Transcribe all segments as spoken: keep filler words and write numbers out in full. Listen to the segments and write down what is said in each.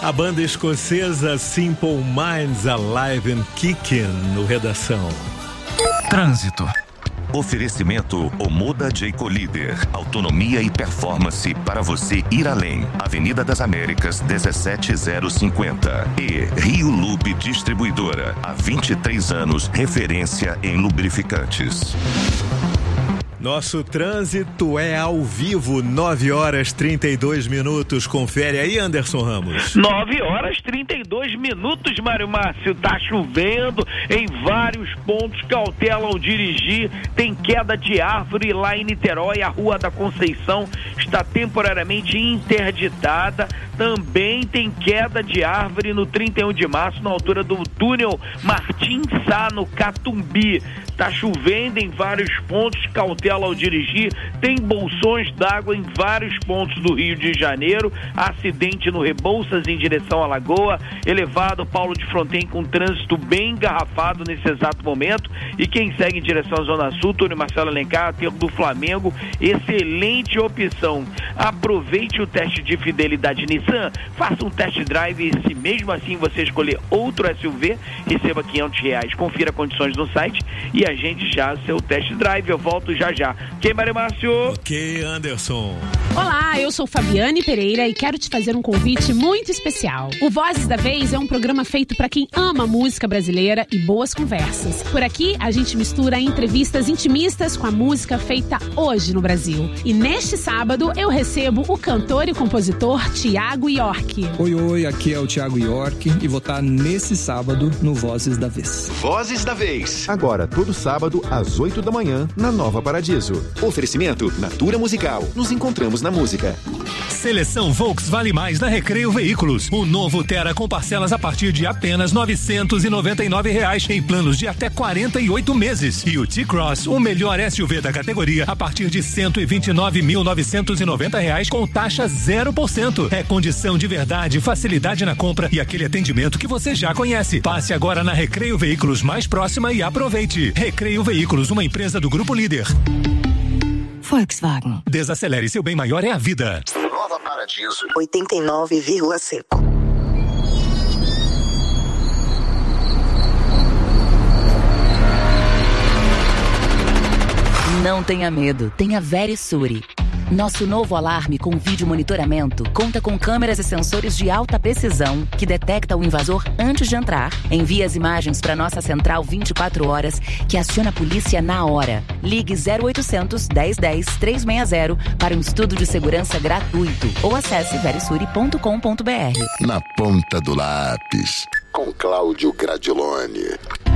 A banda escocesa Simple Minds Alive and Kicking no Redação. Trânsito. Oferecimento Omoda Jayco Líder. Autonomia e performance para você ir além. Avenida das Américas, dezessete mil e cinquenta. E Rio Lube Distribuidora. Há vinte e três anos, referência em lubrificantes. Nosso trânsito é ao vivo, nove horas e trinta e dois minutos. Confere aí, Anderson Ramos. nove horas e trinta e dois minutos, Mário Márcio. Tá chovendo em vários pontos. Cautela ao dirigir. Tem queda de árvore lá em Niterói. A Rua da Conceição está temporariamente interditada. Também tem queda de árvore no trinta e um de março, na altura do túnel Martim Sá, no Catumbi. Tá chovendo em vários pontos, cautela ao dirigir. Tem bolsões d'água em vários pontos do Rio de Janeiro. Acidente no Rebouças em direção à Lagoa. Elevado Paulo de Fronten com trânsito bem engarrafado nesse exato momento. E quem segue em direção à Zona Sul, Túnel Marcelo Alencar, aterro do Flamengo, excelente opção. Aproveite o teste de fidelidade Nissan, faça um test drive e se mesmo assim você escolher outro S U V, receba quinhentos reais. Confira condições no site e agende já o seu test drive. Eu volto já já. Ok, Mário Márcio? Ok, Anderson. Olá, eu sou Fabiane Pereira e quero te fazer um convite muito especial. O Vozes da Vez é um programa feito para quem ama música brasileira e boas conversas. Por aqui, a gente mistura entrevistas intimistas com a música feita hoje no Brasil. E neste sábado, eu recebo o cantor e compositor Thiago York. Oi, oi, aqui é o Thiago York e vou estar nesse sábado no Vozes da Vez. Vozes da Vez. Agora, todo sábado, às oito da manhã, na Nova Paradiso. Oferecimento Natura Musical. Nos encontramos na música. Seleção Volks Vale Mais na Recreio Veículos. O novo Tera com parcelas a partir de apenas novecentos e noventa e nove reais em planos de até quarenta e oito meses. E o T-Cross, o melhor S U V da categoria, a partir de cento e vinte e nove mil novecentos e noventa reais com taxa zero por cento. É condição de verdade, facilidade na compra e aquele atendimento que você já conhece. Passe agora na Recreio Veículos mais próxima e aproveite. Recreio Veículos, uma empresa do Grupo Líder. Volkswagen. Desacelere, seu bem maior é a vida. Nova Paradiso. oitenta e nove vírgula cinco. Não tenha medo, tenha Verisure. Nosso novo alarme com vídeo monitoramento conta com câmeras e sensores de alta precisão que detecta o invasor antes de entrar, envia as imagens para nossa central vinte e quatro horas, que aciona a polícia na hora. Ligue zero oitocentos, dez dez, trezentos e sessenta para um estudo de segurança gratuito ou acesse verisure ponto com ponto b r. Na ponta do lápis, com Cláudio Gradiloni.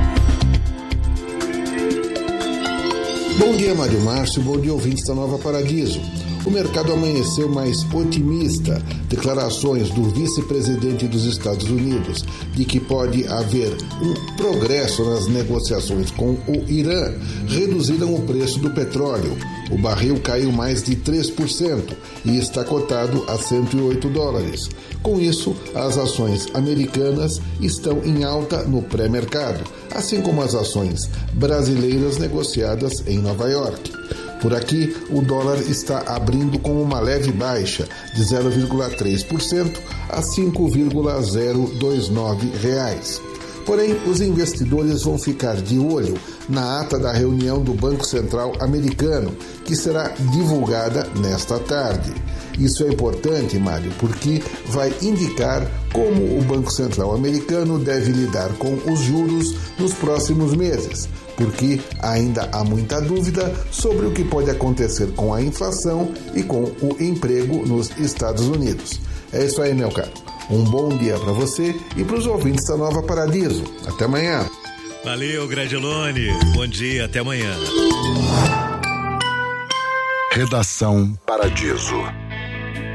Bom dia, Mário Márcio. Bom dia, ouvintes da Nova Paradiso. O mercado amanheceu mais otimista. Declarações do vice-presidente dos Estados Unidos de que pode haver um progresso nas negociações com o Irã reduziram o preço do petróleo. O barril caiu mais de três por cento e está cotado a cento e oito dólares. Com isso, as ações americanas estão em alta no pré-mercado, assim como as ações brasileiras negociadas em Nova York. Por aqui, o dólar está abrindo com uma leve baixa de zero vírgula três por cento a cinco vírgula zero vinte e nove reais. Porém, os investidores vão ficar de olho na ata da reunião do Banco Central americano, que será divulgada nesta tarde. Isso é importante, Mário, porque vai indicar como o Banco Central americano deve lidar com os juros nos próximos meses, porque ainda há muita dúvida sobre o que pode acontecer com a inflação e com o emprego nos Estados Unidos. É isso aí, meu caro. Um bom dia para você e para os ouvintes da Nova Paradiso. Até amanhã. Valeu, Gradiloni. Bom dia, até amanhã. Redação Paradiso.